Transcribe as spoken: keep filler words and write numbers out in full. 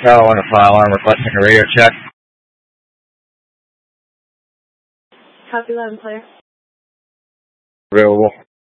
Tower one, a fire alarm requesting a radio check. Copy eleven, clear. Available.